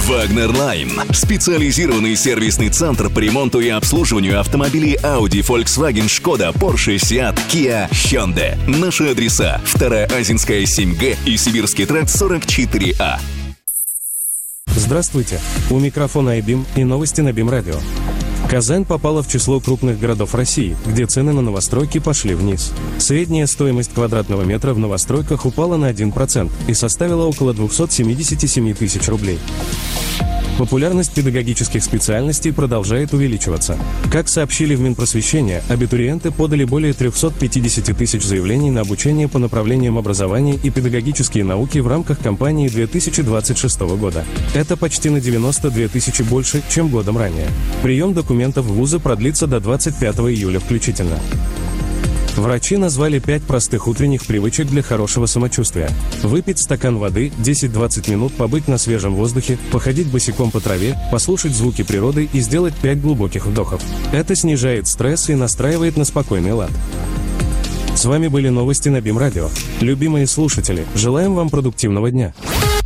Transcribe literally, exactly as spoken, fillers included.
Вагнер Лайн. Специализированный сервисный центр по ремонту и обслуживанию автомобилей Audi, Volkswagen, Skoda, Porsche, Seat, Kia, Hyundai. Наши адреса: Вторая Азинская, семь Г и Сибирский тракт, сорок четыре А. Здравствуйте. У микрофона iBeam и новости на Бим Радио. Казань попала в число крупных городов России, где цены на новостройки пошли вниз. Средняя стоимость квадратного метра в новостройках упала на один процент и составила около двести семьдесят семь тысяч рублей. Популярность педагогических специальностей продолжает увеличиваться. Как сообщили в Минпросвещения, абитуриенты подали более триста пятьдесят тысяч заявлений на обучение по направлениям образования и педагогические науки в рамках кампании две тысячи двадцать шестого года. Это почти на девяносто две тысячи больше, чем годом ранее. Прием документов в вузы продлится до двадцать пятого июля включительно. Врачи назвали пять простых утренних привычек для хорошего самочувствия. Выпить стакан воды, десять-двадцать минут побыть на свежем воздухе, походить босиком по траве, послушать звуки природы и сделать пять глубоких вдохов. Это снижает стресс и настраивает на спокойный лад. С вами были новости на Бим Радио. Любимые слушатели, желаем вам продуктивного дня.